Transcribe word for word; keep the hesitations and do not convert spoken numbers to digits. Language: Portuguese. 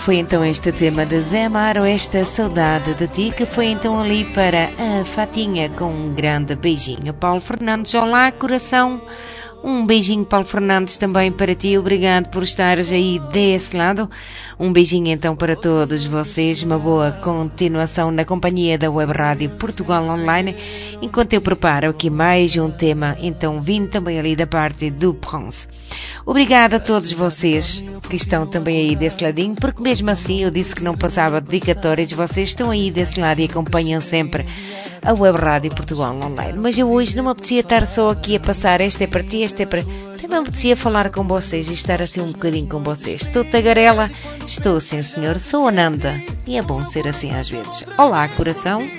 foi então este tema de Zé Amaro, Esta Saudade de Ti, que foi então ali para a Fatinha com um grande beijinho. Paulo Fernandes, olá coração, um beijinho Paulo Fernandes também para ti, obrigado por estares aí desse lado, um beijinho então para todos vocês, uma boa continuação na companhia da Web Rádio Portugal Online, enquanto eu preparo aqui mais um tema, então vindo também ali da parte do Prince. Obrigada a todos vocês que estão também aí desse ladinho, porque mesmo assim eu disse que não passava dedicatórias, vocês estão aí desse lado e acompanham sempre a Web Rádio Portugal Online. Mas eu hoje não me apetecia estar só aqui a passar, esta é para ti, esta é para... Também me apetecia falar com vocês e estar assim um bocadinho com vocês. Estou tagarela? Estou sim senhor, sou Ananda e é bom ser assim às vezes. Olá coração.